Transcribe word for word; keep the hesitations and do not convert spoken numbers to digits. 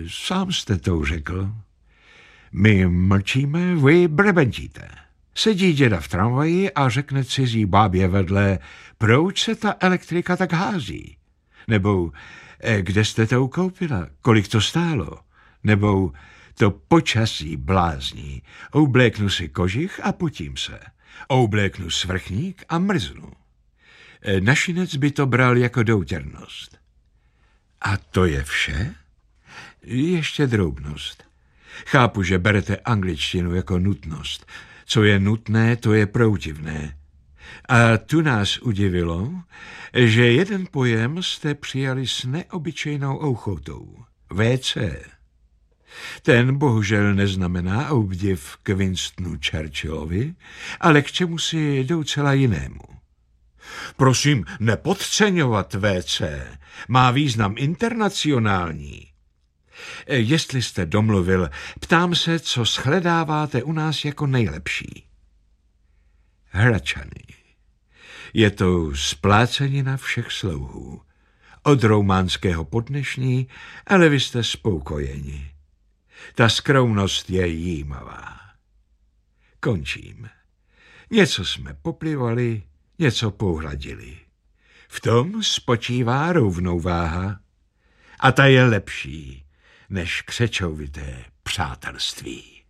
sám jste to řekl. My mlčíme, vy brebentíte. Sedí děda v tramvaji a řekne cizí bábě vedle, proč se ta elektrika tak hází? Nebo kde jste to koupila, kolik to stálo? Nebo to počasí blázní, obléknu si kožich a potím se. Obléknu svrchník a mrznu. Našinec by to bral jako doutěrnost. A to je vše? Ještě drobnost. Chápu, že berete angličtinu jako nutnost. Co je nutné, to je proudivné. A tu nás udivilo, že jeden pojem jste přijali s neobyčejnou ochotou. vé cé. Ten bohužel neznamená obdiv k Winstonu Churchillovi, ale k čemu si docela jinému. Prosím, nepodceňovat vé cé. Má význam internacionální. Jestli jste domluvil, ptám se, co shledáváte u nás jako nejlepší. Hračany. Je to splácenina všech slouhů. Od románského po dnešní, ale vy jste spokojeni. Ta skromnost je jímavá. Končím. Něco jsme poplivali, něco pohladili. V tom spočívá rovnováha. A ta je lepší než křečovité přátelství.